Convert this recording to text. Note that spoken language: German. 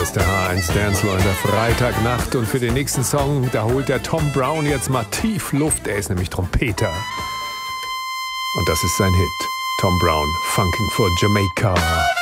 ist der H1 Dancefloor in der Freitagnacht und für den nächsten Song, da holt der Tom Brown jetzt mal tief Luft. Er ist nämlich Trompeter. Und das ist sein Hit. Tom Brown, Funking for Jamaica.